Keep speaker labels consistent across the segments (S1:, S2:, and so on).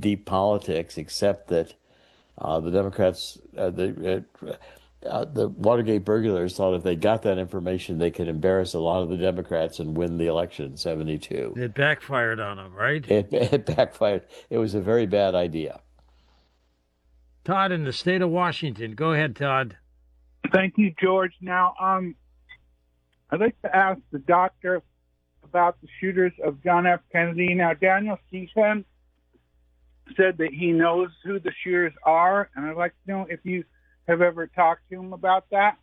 S1: deep politics, except that the Democrats, the Watergate burglars thought if they got that information, they could embarrass a lot of the Democrats and win the election in 72.
S2: It backfired on them, right?
S1: It backfired. It was a very bad idea.
S2: Todd in the state of Washington. Go ahead, Todd.
S3: Thank you, George. Now, I'd like to ask the doctor about the shooters of John F. Kennedy. Now, Daniel Stephen said that he knows who the shooters are, and I'd like to know if you have ever talked to him about that.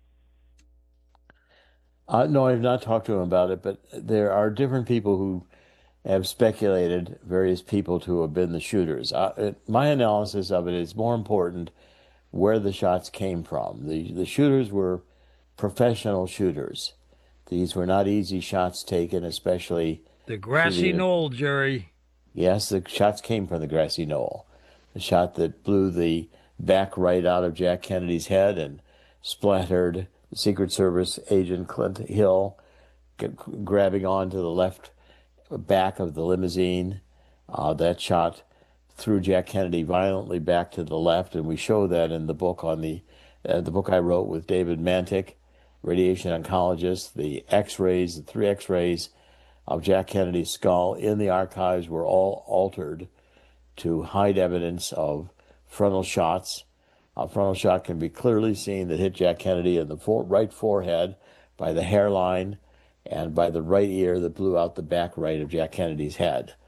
S1: No, I've not talked to him about it, but there are different people who have speculated various people to have been the shooters. My analysis of it is more important where the shots came from. The shooters were professional shooters. These were not easy shots taken, especially
S2: the grassy knoll, Jerry.
S1: Yes, the shots came from the grassy knoll. The shot that blew the back right out of Jack Kennedy's head and splattered the Secret Service agent Clint Hill, grabbing onto the left back of the limousine. That shot threw Jack Kennedy violently back to the left, and we show that in the book the book I wrote with David Mantik, radiation oncologist. The X-rays, the 3 X-rays of Jack Kennedy's skull in the archives were all altered to hide evidence of frontal shots. A frontal shot can be clearly seen that hit Jack Kennedy in the right forehead by the hairline and by the right ear that blew out the back right of Jack Kennedy's head.